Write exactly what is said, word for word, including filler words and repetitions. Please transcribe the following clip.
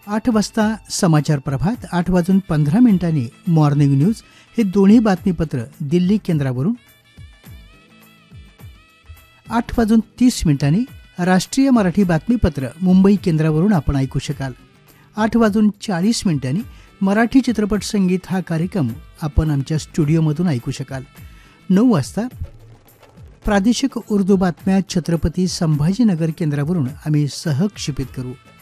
आठ वाजता समाचार प्रभात, आठ वाजून पंधरा मिनिटांनी मॉर्निंग न्यूज हे दोन्ही बातमीपत्र दिल्ली केंद्रावरून. आठ वाजून तीस मिनिटांनी राष्ट्रीय मराठी बातमीपत्र मुंबई केंद्रावरून आपण ऐकू शकाल. आठ वाजून चाळीस मिनिटांनी मराठी चित्रपट संगीत हा कार्यक्रम आपण आमच्या स्टुडिओमधून ऐकू शकाल. नऊ वाजता प्रादेशिक उर्दू बातम्या छत्रपती संभाजीनगर केंद्रावरून आम्ही सहक्षेपित करू.